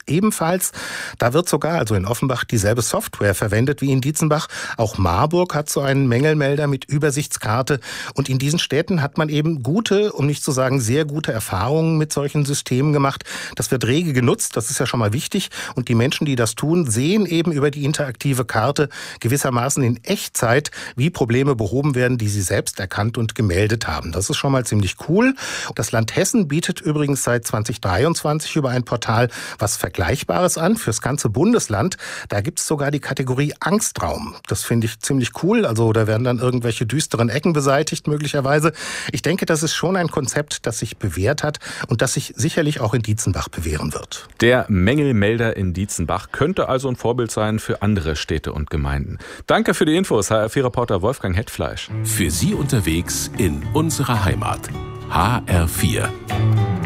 ebenfalls. Da wird sogar, also in Offenbach, dieselbe Software verwendet wie in Dietzenbach. Auch Marburg hat so einen Mängelmelder mit Übersichtskarte. Und in diesen Städten hat man eben gute, um nicht zu sagen sehr gute Erfahrungen mit solchen Systemen gemacht. Das wird rege genutzt, das ist ja schon mal wichtig. Und die Menschen, die das tun, sehen eben über die interaktive Karte gewissermaßen in Echtzeit, wie Probleme behoben werden, die sie selbst erkannt und gemeldet haben. Das ist schon mal ziemlich cool. Das Land Hessen bietet übrigens seit 2023 über ein Portal was Vergleichbares an fürs ganze Bundesland. Da gibt es sogar die Kategorie Angstraum. Das finde ich ziemlich cool. Also da werden dann irgendwelche düsteren Ecken beseitigt möglicherweise. Ich denke, das ist schon ein Konzept, das sich bewährt hat und das sich sicherlich auch in Dietzenbach bewähren wird. Der Mängelmelder in Dietzenbach könnte also ein Vorbild sein für andere Städte und Gemeinden. Danke für die Infos, HR4-Reporter Wolfgang Hetfleisch. Für Sie unterwegs in unserer Heimat. HR4.